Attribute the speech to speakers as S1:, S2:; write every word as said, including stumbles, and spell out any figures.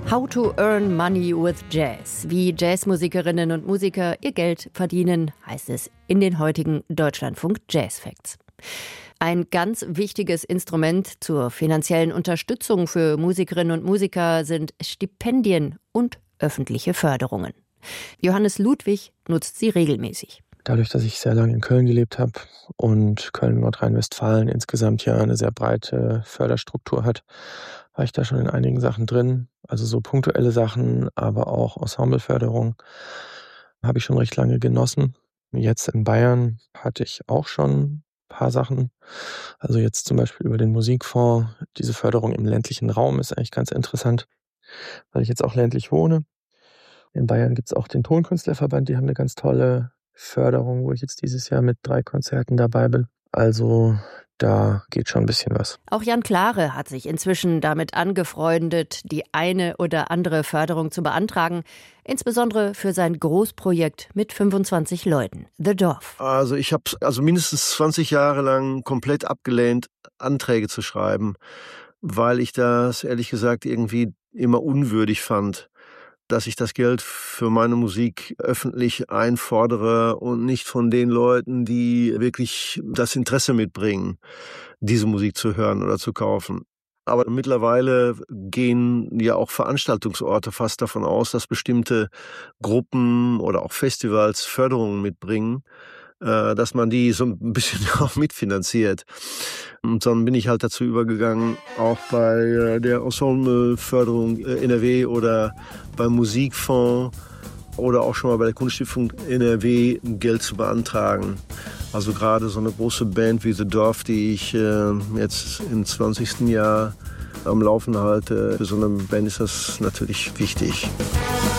S1: How to earn money with Jazz. Wie Jazzmusikerinnen und Musiker ihr Geld verdienen, heißt es in den heutigen Deutschlandfunk Jazz Facts. Ein ganz wichtiges Instrument zur finanziellen Unterstützung für Musikerinnen und Musiker sind Stipendien und öffentliche Förderungen. Johannes Ludwig nutzt sie regelmäßig.
S2: Dadurch, dass ich sehr lange in Köln gelebt habe und Köln, Nordrhein-Westfalen insgesamt ja eine sehr breite Förderstruktur hat, war ich da schon in einigen Sachen drin. Also so punktuelle Sachen, aber auch Ensembleförderung habe ich schon recht lange genossen. Jetzt in Bayern hatte ich auch schon ein paar Sachen. Also jetzt zum Beispiel über den Musikfonds. Diese Förderung im ländlichen Raum ist eigentlich ganz interessant, weil ich jetzt auch ländlich wohne. In Bayern gibt es auch den Tonkünstlerverband, die haben eine ganz tolle Förderung, wo ich jetzt dieses Jahr mit drei Konzerten dabei bin. Also da geht schon ein bisschen was.
S1: Auch Jan Klare hat sich inzwischen damit angefreundet, die eine oder andere Förderung zu beantragen, insbesondere für sein Großprojekt mit fünfundzwanzig Leuten, The Dorf.
S3: Also ich habe also mindestens zwanzig Jahre lang komplett abgelehnt, Anträge zu schreiben, weil ich das ehrlich gesagt irgendwie immer unwürdig fand, dass ich das Geld für meine Musik öffentlich einfordere und nicht von den Leuten, die wirklich das Interesse mitbringen, diese Musik zu hören oder zu kaufen. Aber mittlerweile gehen ja auch Veranstaltungsorte fast davon aus, dass bestimmte Gruppen oder auch Festivals Förderungen mitbringen, dass man die so ein bisschen auch mitfinanziert. Und dann bin ich halt dazu übergegangen, auch bei der Ensembleförderung N R W oder beim Musikfonds oder auch schon mal bei der Kunststiftung N R W Geld zu beantragen. Also gerade so eine große Band wie The Dorf, die ich äh, jetzt im zwanzigsten Jahr am Laufen halte, für so eine Band ist das natürlich wichtig.